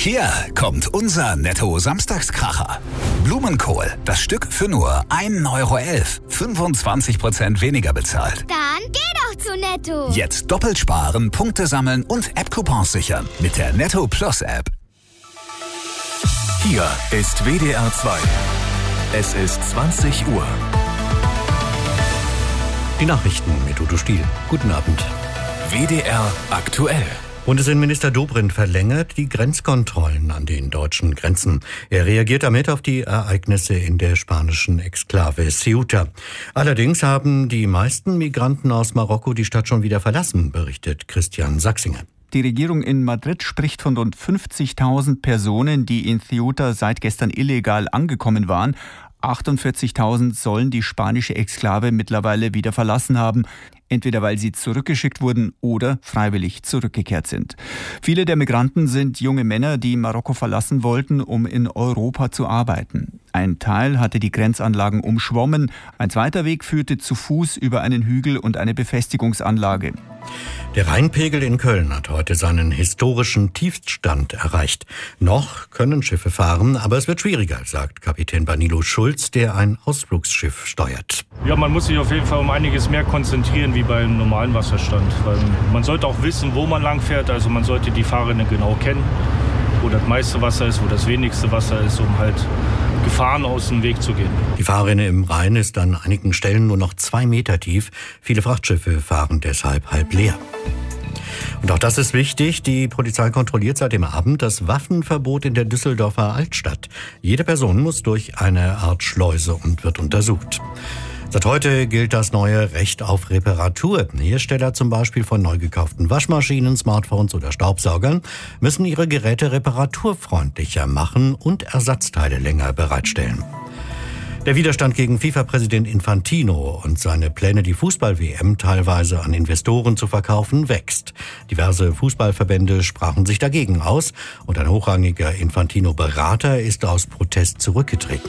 Hier kommt unser Netto-Samstagskracher. Blumenkohl, das Stück für nur 1,11 Euro. 25% weniger bezahlt. Dann geh doch zu Netto. Jetzt doppelt sparen, Punkte sammeln und App-Coupons sichern mit der Netto Plus App. Hier ist WDR 2. Es ist 20 Uhr. Die Nachrichten mit Udo Stiel. Guten Abend. WDR aktuell. Bundesinnenminister Dobrindt verlängert die Grenzkontrollen an den deutschen Grenzen. Er reagiert damit auf die Ereignisse in der spanischen Exklave Ceuta. Allerdings haben die meisten Migranten aus Marokko die Stadt schon wieder verlassen, berichtet Christian Sachsinger. Die Regierung in Madrid spricht von rund 50.000 Personen, die in Ceuta seit gestern illegal angekommen waren. 48.000 sollen die spanische Exklave mittlerweile wieder verlassen haben, entweder weil sie zurückgeschickt wurden oder freiwillig zurückgekehrt sind. Viele der Migranten sind junge Männer, die Marokko verlassen wollten, um in Europa zu arbeiten. Ein Teil hatte die Grenzanlagen umschwommen, ein zweiter Weg führte zu Fuß über einen Hügel und eine Befestigungsanlage. Der Rheinpegel in Köln hat heute seinen historischen Tiefstand erreicht. Noch können Schiffe fahren, aber es wird schwieriger, sagt Kapitän Danilo Schulz, der ein Ausflugsschiff steuert. Ja, man muss sich auf jeden Fall um einiges mehr konzentrieren wie beim normalen Wasserstand. Weil man sollte auch wissen, wo man lang fährt. Also man sollte die Fahrrinne genau kennen, wo das meiste Wasser ist, wo das wenigste Wasser ist, um halt Gefahren aus dem Weg zu gehen. Die Fahrrinne im Rhein ist an einigen Stellen nur noch 2 Meter tief. Viele Frachtschiffe fahren deshalb halb leer. Und auch das ist wichtig. Die Polizei kontrolliert seit dem Abend das Waffenverbot in der Düsseldorfer Altstadt. Jede Person muss durch eine Art Schleuse und wird untersucht. Seit heute gilt das neue Recht auf Reparatur. Hersteller zum Beispiel von neu gekauften Waschmaschinen, Smartphones oder Staubsaugern müssen ihre Geräte reparaturfreundlicher machen und Ersatzteile länger bereitstellen. Der Widerstand gegen FIFA-Präsident Infantino und seine Pläne, die Fußball-WM teilweise an Investoren zu verkaufen, wächst. Diverse Fußballverbände sprachen sich dagegen aus und ein hochrangiger Infantino-Berater ist aus Protest zurückgetreten.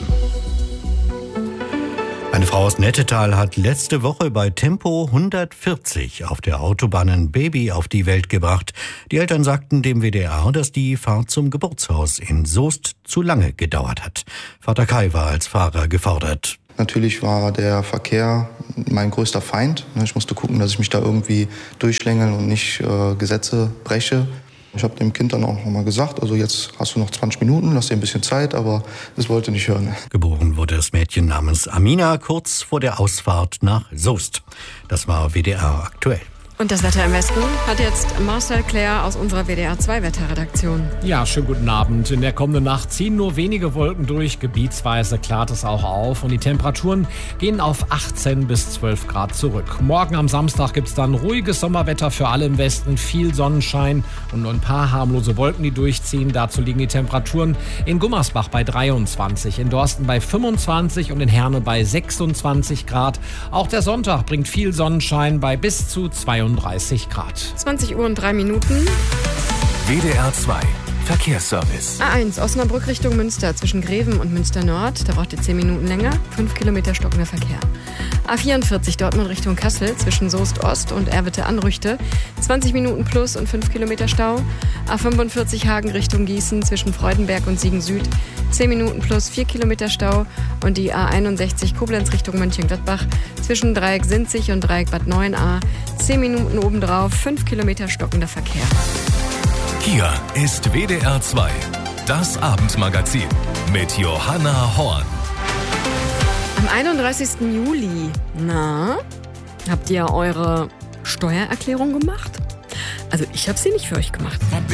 Eine Frau aus Nettetal hat letzte Woche bei Tempo 140 auf der Autobahn ein Baby auf die Welt gebracht. Die Eltern sagten dem WDR, dass die Fahrt zum Geburtshaus in Soest zu lange gedauert hat. Vater Kai war als Fahrer gefordert. Natürlich war der Verkehr mein größter Feind. Ich musste gucken, dass ich mich da irgendwie durchschlängel und nicht Gesetze breche. Ich habe dem Kind dann auch nochmal gesagt, also jetzt hast du noch 20 Minuten, lass dir ein bisschen Zeit, aber es wollte nicht hören. Geboren wurde das Mädchen namens Amina kurz vor der Ausfahrt nach Soest. Das war WDR aktuell. Und das Wetter im Westen hat jetzt Marcel Claire aus unserer WDR 2 Wetterredaktion. Ja, schönen guten Abend. In der kommenden Nacht ziehen nur wenige Wolken durch. Gebietsweise klart es auch auf. Und die Temperaturen gehen auf 18 bis 12 Grad zurück. Morgen am Samstag gibt es dann ruhiges Sommerwetter für alle im Westen. Viel Sonnenschein und nur ein paar harmlose Wolken, die durchziehen. Dazu liegen die Temperaturen in Gummersbach bei 23, in Dorsten bei 25 und in Herne bei 26 Grad. Auch der Sonntag bringt viel Sonnenschein bei bis zu 32 Grad. 20 Uhr und 3 Minuten. WDR 2. Verkehrsservice. A1 Osnabrück Richtung Münster zwischen Greven und Münster Nord. Da braucht ihr 10 Minuten länger. 5 Kilometer stockender Verkehr. A44 Dortmund Richtung Kassel zwischen Soest Ost und Erwitte-Anrüchte. 20 Minuten plus und 5 Kilometer Stau. A45 Hagen Richtung Gießen zwischen Freudenberg und Siegen Süd. 10 Minuten plus 4 Kilometer Stau. Und die A61 Koblenz Richtung Mönchengladbach zwischen Dreieck Sinzig und Dreieck Bad 9a. 10 Minuten obendrauf, 5 Kilometer stockender Verkehr. Hier ist WDR 2, das Abendmagazin mit Johanna Horn. Am 31. Juli, habt ihr eure Steuererklärung gemacht? Also ich habe sie nicht für euch gemacht.